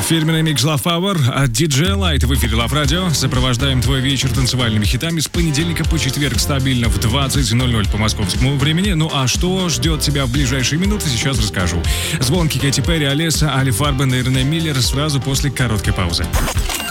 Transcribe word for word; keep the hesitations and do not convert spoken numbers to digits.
Фирменный микс Love Power от ди джей Light в эфире Love Radio. Сопровождаем твой вечер танцевальными хитами с понедельника по четверг стабильно в двадцать ноль ноль по московскому времени. Ну а что ждет тебя в ближайшие минуты, сейчас расскажу. Звонки Кэти Перри, Алеса, Али Фарбен и Рене Миллер сразу после короткой паузы.